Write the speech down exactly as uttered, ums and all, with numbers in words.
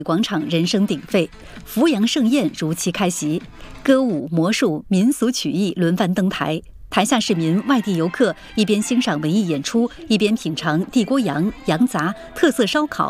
广场人声鼎沸，扶阳盛宴如期开席，歌舞、魔术、民俗曲艺轮番登台。台下市民、外地游客一边欣赏文艺演出，一边品尝地锅羊、羊杂、特色烧烤、